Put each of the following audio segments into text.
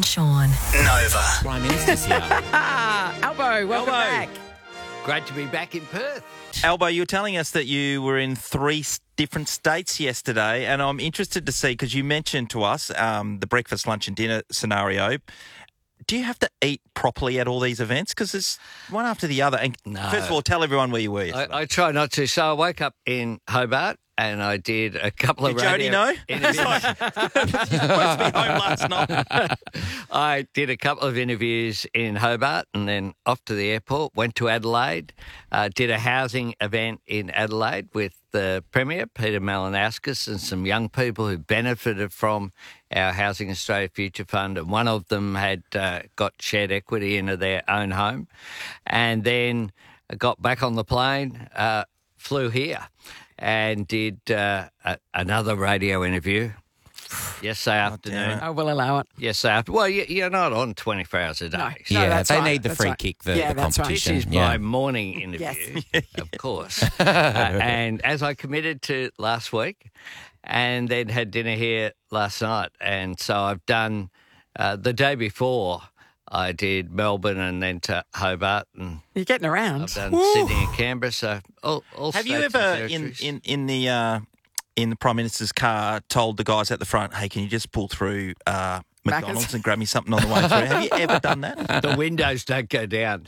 Sean. Nova. Prime Minister's here. Albo, welcome back. Great to be back in Perth. Albo, you were telling us that you were in three different states yesterday, and I'm interested to see, because you mentioned to us the breakfast, lunch and dinner scenario. Do you have to eat properly at all these events? Because it's one after the other. And No. First of all, tell everyone where you were yesterday. I try not to. So I woke up in Hobart and I did a couple of Did Jody know? interviews. Supposed to be home last night. I did a couple of interviews in Hobart and then off to the airport, went to Adelaide, did a housing event in Adelaide with the Premier, Peter Malinauskas, and some young people who benefited from our Housing Australia Future Fund, and one of them had got shared equity into their own home. And then I got back on the plane, flew here and did another radio interview yesterday afternoon. I will allow it. Yesterday after. Well, you're not on 24 hours a day. No. Yeah, that's they right, need the that's free right. kick, the Yeah, that's right. competition. This is my morning interview, of course. And as I committed to last week, and then had dinner here last night. And so I've done the day before. I did Melbourne and then to Hobart, and You're getting around. I've done Sydney and Canberra. So all Have you states and ever, territories. in the Prime Minister's car, told the guys at the front, hey, can you just pull through McDonald's and grab me something on the way through? Have you ever done that? The windows don't go down.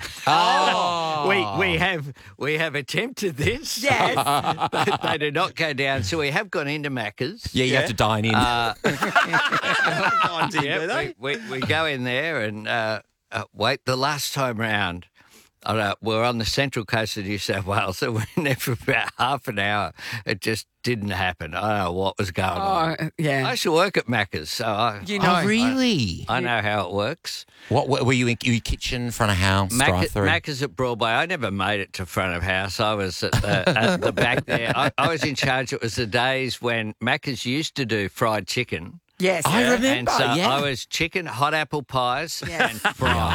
Oh. We have attempted this. Yes. They do not go down. So we have gone into Macca's. Yeah, you have to dine in. Times in, do Yeah, they? we go in there and wait. The last time round, we're on the central coast of New South Wales, so we're in there for about half an hour. It just didn't happen. I don't know what was going on. Oh, yeah. I used to work at Macca's, so You know. Oh, really? I know how it works. What were you in? You kitchen, front of house, drive-through? Macca's at Broadway. I never made it to front of house. I was at the back there. I was in charge. It was the days when Macca's used to do fried chicken. Yes. I remember, And so yeah. I was chicken, hot apple pies, Yes. and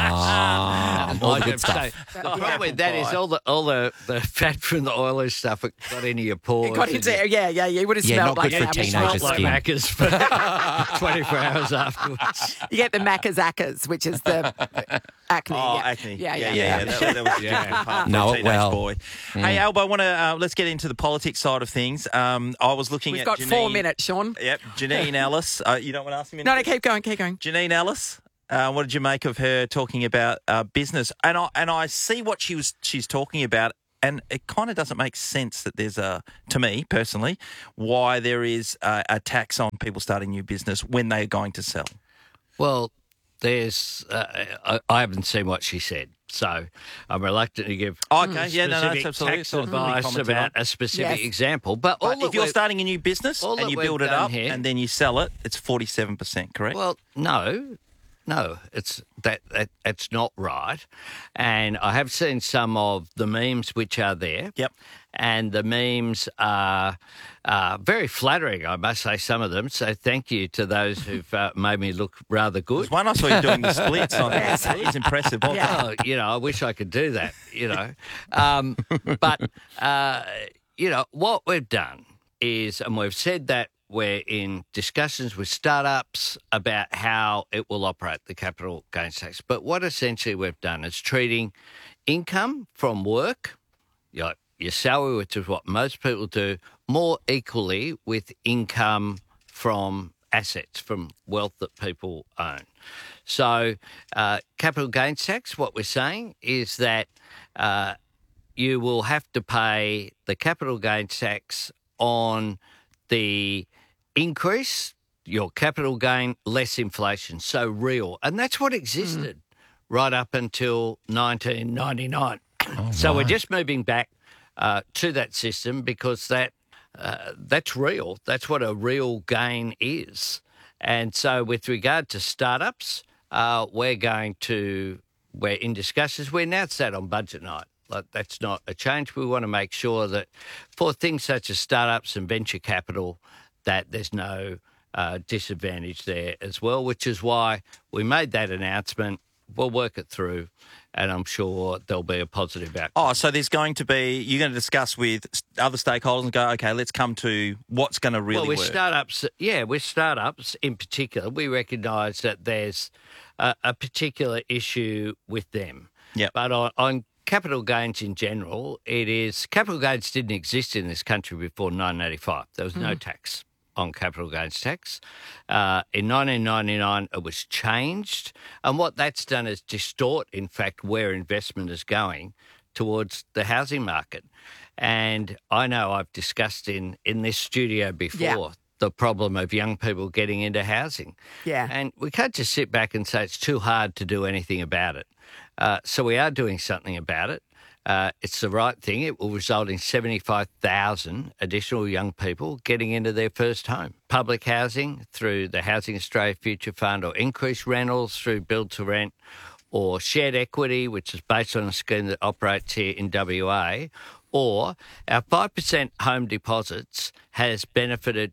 fries. all the good stuff. The problem with that is all the fat from the oily stuff it got into your pores. It got into, yeah, you would have Yeah, smelled not like good for an apple. teenagers. Smelled like skin. Macca's for 24 hours afterwards. You get the Macca's, which is the acne. Oh, yeah. acne. Yeah. That was a different part Know for a it teenage well. boy. Hey, Albo, I want to let's get into the politics side of things. I was looking We've at got Janine, 4 minutes, Sean. Yep, Janine Ellis. You don't want to ask me No, anything? keep going. Janine Ellis. What did you make of her talking about business? And I see what she's talking about, and it kind of doesn't make sense that there's to me personally, why there is a tax on people starting new business when they're going to sell. Well, there's I haven't seen what she said, so I'm reluctant to give Okay, yeah, no, specific that's absolutely tax sort of really advice commented about on. a specific Yes. example. But all But that if you're we've- starting a new business all and that you we've build it done up here- and then you sell it, it's 47%, correct? Well, no, it's that's not right. And I have seen some of the memes which are there. Yep. And the memes are very flattering, I must say, some of them. So thank you to those who've made me look rather good. There's one I saw you doing the splits on there. That was impressive. Wasn't it? Oh, I wish I could do that, But, what we've done is, and we've said that we're in discussions with startups about how it will operate, the capital gains tax. But what essentially we've done is treating income from work, your salary, which is what most people do, more equally with income from assets, from wealth that people own. So capital gains tax, what we're saying is that you will have to pay the capital gains tax on the increase, your capital gain, less inflation, so real. And that's what existed right up until 1999. So we're just moving back to that system because that's real. That's what a real gain is. And so with regard to startups, we're in discussions. We announced that on budget night. Like, that's not a change. We want to make sure that for things such as startups and venture capital, that there's no disadvantage there as well, which is why we made that announcement. We'll work it through, and I'm sure there'll be a positive outcome. Oh, so you're going to discuss with other stakeholders and go, okay, let's come to what's going to really Well, with work. startups, with startups in particular, we recognise that there's a particular issue with them. Yep. But on capital gains in general, capital gains didn't exist in this country before 1985. There was no tax on capital gains tax. In 1999, it was changed. And what that's done is distort, in fact, where investment is going towards the housing market. And I know I've discussed in this studio before the problem of young people getting into housing. Yeah. And we can't just sit back and say it's too hard to do anything about it. So we are doing something about it. It's the right thing. It will result in 75,000 additional young people getting into their first home. Public housing through the Housing Australia Future Fund, or increased rentals through build to rent, or shared equity, which is based on a scheme that operates here in WA, or our 5% home deposits has benefited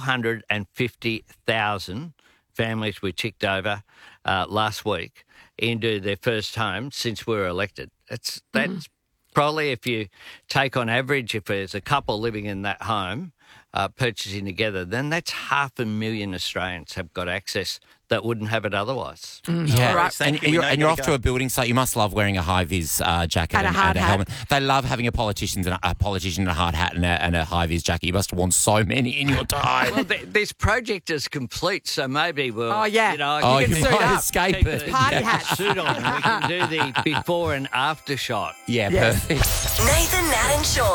250,000 families we ticked over last week into their first home since we were elected. That's probably, if you take on average, if there's a couple living in that home purchasing together, then that's 500,000 Australians have got access that wouldn't have it otherwise. Yeah, Right. Thank you. and you're off to a building site. You must love wearing a high-vis jacket And a hard hat. helmet. They love having a politician in a hard hat and a high-vis jacket. You must have worn so many in your time. Well, this project is complete, so maybe we'll. Oh, yeah. You know, Oh, you you can suit might up. escape keep it. the Party hat. suit on, and we can do the before and after shot. Yeah, Yes. perfect. Nathan, Nat and Sean.